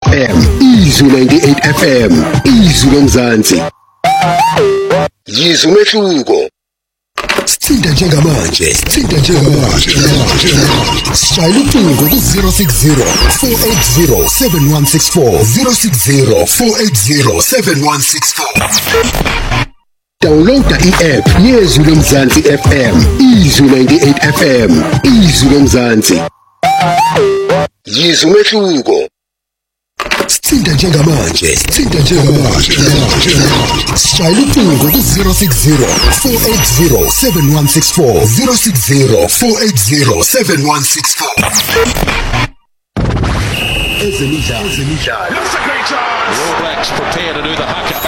FM, Izwi 98 FM, Izwi lomzansi. Yizwi umehluko. Sithinta njengamanje. Shayela ucingo ku-060 480 7164 060 480 7164. Downloada i-app yezwi lomzansi FM, Izwi 98 FM, Izwi lomzansi. Yizwi umehluko. Sithinta njengamanje. Shayela ucingo ku-060 480 7164 060 480 7164. Ezemidlalo. Looks a great chance. All Blacks prepare to do the haka.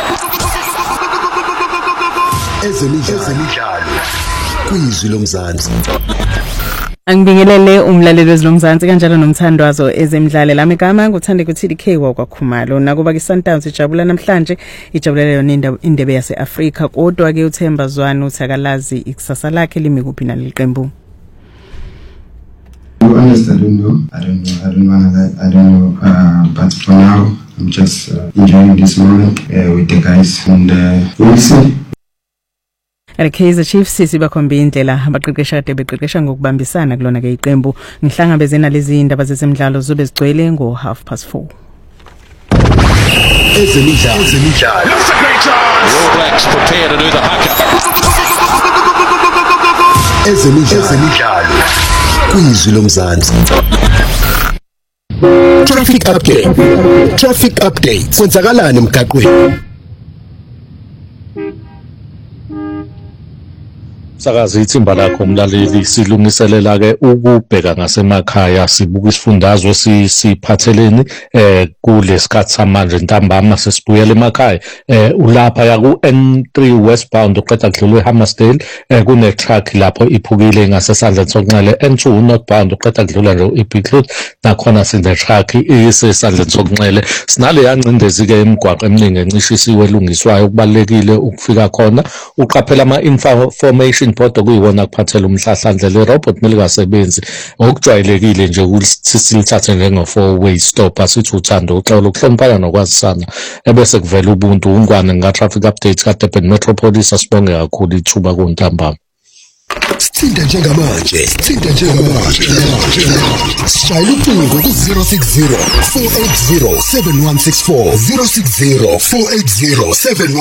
Ezemidlalo. Kwizwi lomzansi. Angibingelele umlaleli wezilomzansi kanjalo nomthandwazo ezemidlalo lami igama nguthande ku TDK wakwakhumalo nakuba ke Sundowns ijabula namhlanje ijabulela yona indebe yaseAfrika kodwa ke uThemba Zwane uthakalazi ikusasa lakhe limi kuphi naliqembu. Honestly, I don't know. But for now, I'm just enjoying this moment with the guys, and we'll see. Kaizer Chiefs sibakhomba indlela abaqeqesha kade beqeqesha ngokubambisana kulona ke iqembu ngihlangabezena lezi indaba zezemidlalo zobe zigcwele ngo 4:30. Ezemidlalo. Looks a great chance. All Blacks prepare to do the haka. Ezemidlalo. Kwizwi lomzansi. Traffic update. Kwenzakalani emgaqweni? Sakazi ithimba lakho umlaleli silungiselela ke ukubheka ngasemakhaya sibuka isifundazwe siphatheleni kulesikhathi samanje ntambama sesibuyela emakhaya ulapha ya ku N3 westbound uqeda kudlula eHammersdale kune truck lapho iphukile ngasesandleni sokunxele N2 northbound uqeda kudlula nje iBigfoot nakhona sine truck isesandleni sokunxele sinale yancindezi ke emgwaqo eminingi encishisiwe elungiswayo ukubalekile ukufika khona uqaphela ama information board kuyiwona kuphathela umhlahlandlela irobot melikasebenzi okujwayelekile nje ukuthi silithathe njenge 4-way stop asithi uthando uxolo ukuhloniphana nokwazisana ebese kuvela ubuntu ungwane nga traffic updates ka Durban Metropolis asibonge kakhulu ithuba kontambama. Sithinta njengamanje. Shayela ucingo ku-060 480 7164 060 480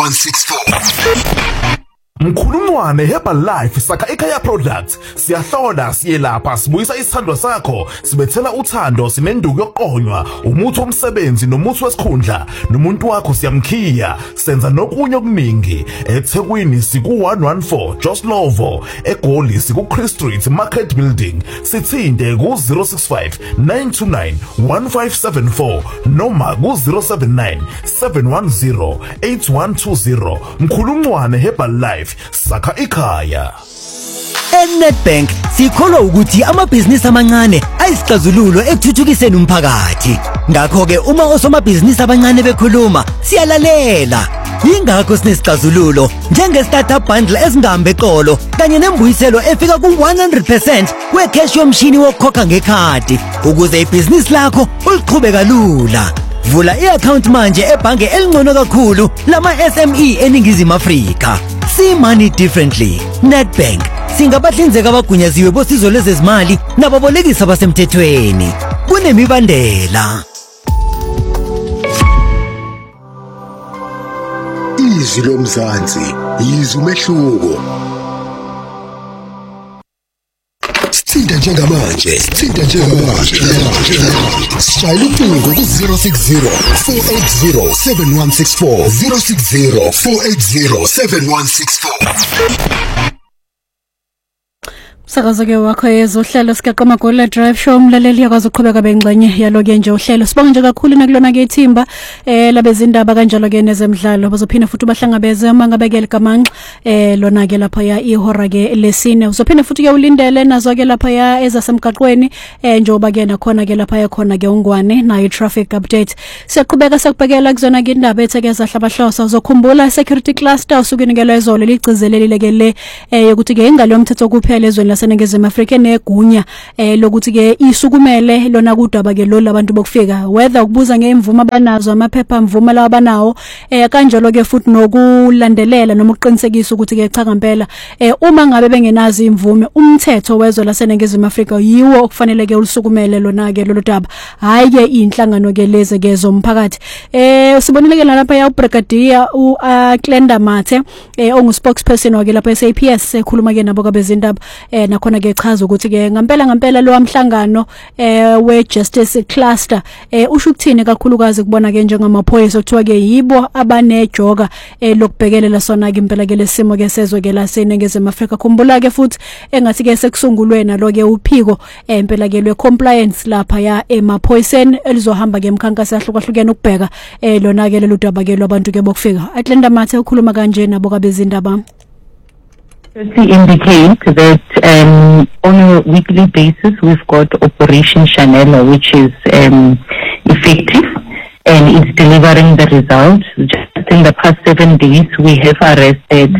7164. Mkhulumwane Herbalife sakha ekhaya products siyahlola siyelapha sibuyisa isithando sakho sibethela uthando sinenduku yokuqonywa umuthi womsebenzi nomuthi wesikhundla nomuntu wakho siyamkhiya senza nokunye okuningi eThekwini siku 114 Joslovo eGoli siku Chris Street Market Building sithinte ku 065 929 1574 noma ku 079 710 8120 Mkhulumwane Herbalife sakha ikhaya. eNetbank sikholwa ukuthi amabhizinisi amancane ayisixazululo ekuthuthukiseni umphakathi. Ngakho ke uma osomabhizinisi abancane bekhuluma siyalalela. Ingakho sinesixazululo njenge startup bundle ezingambe eqolo kanye nembuyiselo efika ku 100% wecash yomshini wokukhokha ngekhadi ukuze ibhizinisi lakho uliqhube kalula. Vula i-account manje ebhange elingcono kakhulu lama SME eNingizimu Afrika. See money differently. Netbank singabahlinzeka abagunyaziwe bosizo lwezezimali nababolekisi abasemthethweni. Kunemibandela. Izwi lomzansi, yizwi umehluko. Sithinta njengamanje. Shayela ucingo ku-060 480 7164 060 480 7164. Sakazo-ke wakho yezohlelo sikaqoma Gola Drive Show umlaleli yakwazi ukuqhubeka bengxenye yalo-ke nje uhlelo sibonge nje kakhulu nakulona-ke ithimba labezindaba kanjalo-ke nezemidlalo bazophinda futhi bahlangabeze uma ngabekele gamanxa lona-ke laphaya ihora-ke lesine uzophinda futhi-ke ulindele nazo-ke laphaya ezasemgaqweni njengoba-ke nakhona-ke laphaya khona-ke ungwane nayo i-traffic update siyaqhubeka sakubhekela kuzona-ke indaba ethe-ke zahlabahlosa uzokhumbula security cluster usukunikelwa izolo ligcizelelile-ke le yokuthi-ke ingalo yomthetho kuphela ezweni laseNingizimu Afrika negunya lokuthi ke isukumele lona kudaba ke lo labantu bokufika whether ukubuza ngeimvume abanazo amaphepha mvume lawa banawo kanjalo ke futhi nokulandelela noma uqinisekisa ukuthi ke cha ngempela uma ngabe bengenazi imvume umthetho wezwe laseNingizimu Afrika yiwo okufanele ke ulisukumele lona ke lolu daba hayi ke inhlangano ke leze ke zomphakathi sibonile ke lapha ya ubrigadier uClenda Mathe ongu spokesperson wake lapha eSAPS ekhuluma ke nabo kabezindaba nakhona ke chaza ukuthi ke ngempela lo amhlangano we justice cluster usho ukuthini kakhulukazi kubona ke njengamaphoyisa okuthiwa ke yibo abanejoga lokubhekelela sona ke impela ke lesimo ke sezwe ke laseNingizimu Afrika khumbula ke futhi engathi ke sekusungulwe nalo ke uphiko impela ke lwe compliance lapha ya emaphoyiseni elizohamba ke emkhankaso yahlukahlukene ukubheka lona ke lolu daba ke lwabantu ke bokufika Atlanta Mathe ukhuluma kanje nabo kabezindaba. Firstly, indicate that on a weekly basis we've got Operation Chanel, which is effective and it's delivering the results. Just in the past 7 days, we have arrested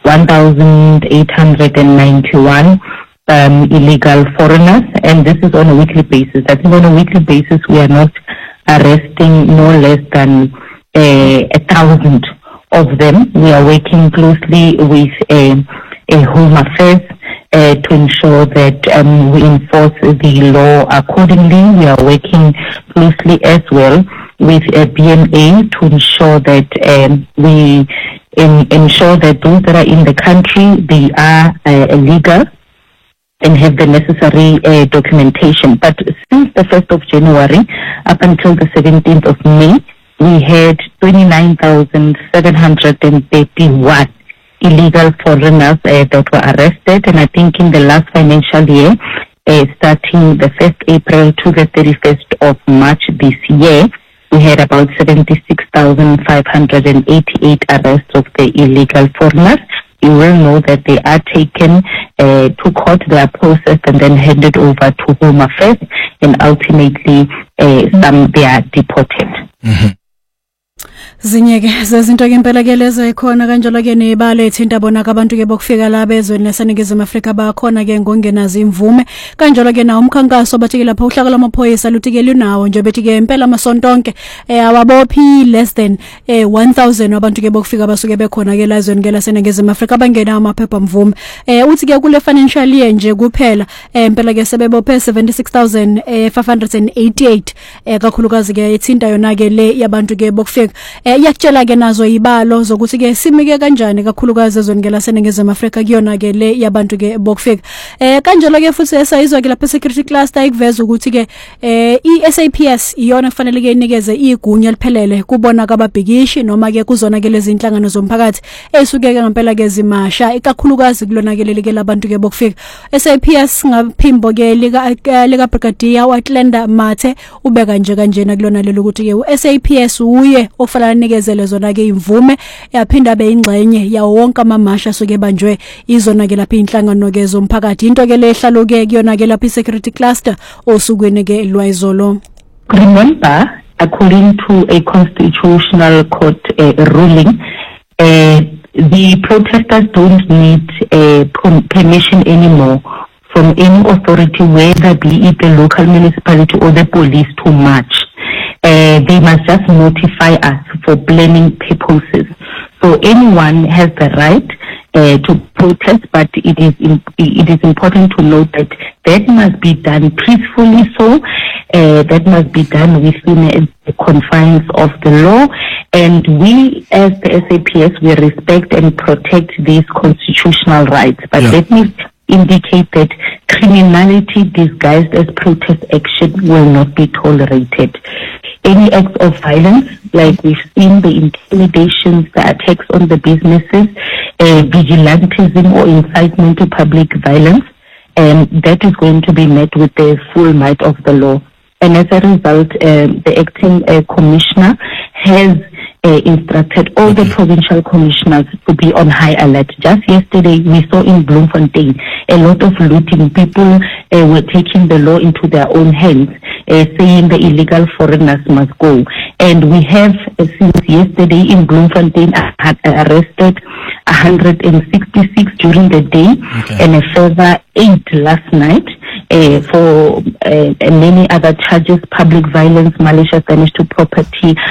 1,891 illegal foreigners, and this is on a weekly basis. I think on a weekly basis we are not arresting no less than 1,000 of them. We are working closely with Home Affairs to ensure that we enforce the law accordingly. We are working closely as well with BMA to ensure that we ensure that those that are in the country, they are legal and have the necessary documentation. But since the 1st of January up until the 17th of May, we had 29,731 illegal foreigners that were arrested, and I think in the last financial year, starting the 1st April to the 31st of March this year, we had about 76,588 arrests of the illegal foreigners. You will know that they are taken to court, they are processed and then handed over to Home Affairs, and ultimately some they are deported. Zinyeke zezinto ke impela ke lezo ikhona kanjalo ke nebale ethinta bona abantu ke bokufika la bezweni laseNingizimu Afrika bakhona ke ngongenazi imvume kanjalo ke na umkhankaso bathi ke lapha uhlaka lamaphoyisa luthi ke lunawo nje bethi ke impela amasontonke awabophi less than 1000 abantu ke bokufika basuke bekhona ke lazweni ke laseNingizimu Afrika bangena amaphepha mvume uthi ke kule financial year nje kuphela impela ke sebebophe 76,588 kakhulukazi ke ethinta yona ke le yabantu ke bokufika yakutshela ke nazo ibalo zokuthi ke simike kanjani kakhulukazi ezweni ke laseNingizimu Afrika kuyona ke le yabantu ke bokufika kanjalo ke futhi esayizwa ke lapha security cluster ikuveza ukuthi ke iSAPS iyona kufanele ke inikeze igunya liphelele kubona kababhikishi noma ke kuzona ke lezi inhlangano zomphakathi esuke ke ngempela ke zimasha ikakhulukazi kulona ke leli ke labantu ke bokufika SAPS ngaphimbo ke lika brigadier uClenda Mathe ubeka nje kanjena kulona lelo ukuthi ke uSAPS uye ofanele nikezele zona ke imvume yaphinda beyingxenye yawo wonke amamasha soke banjwe izona ke lapha inhlangano ke zomphakathi into ke lehlalo ke kuyona ke lapha security cluster osukweni ke lwayizolo. Remember, according to a constitutional court ruling, the protesters don't need permission anymore from any authority, whether be it the local municipality or the police, to march. They must just notify us for planning purposes. So anyone has the right to protest, but it is important to note that that must be done peacefully. So that must be done within the confines of the law. And we, as the SAPS, we respect and protect these constitutional rights. But let me indicate that criminality disguised as protest action will not be tolerated. Any acts of violence, like we've seen the intimidations, the attacks on the businesses, vigilantism or incitement to public violence, that is going to be met with the full might of the law. And as a result, the acting commissioner has instructed all the provincial commissioners to be on high alert. Just yesterday, we saw in Bloemfontein a lot of looting. People were taking the law into their own hands, saying the illegal foreigners must go. And we have, since yesterday in Bloemfontein, arrested 166 during the day, and a further 8 last night for many other charges: public violence, malicious damage to property,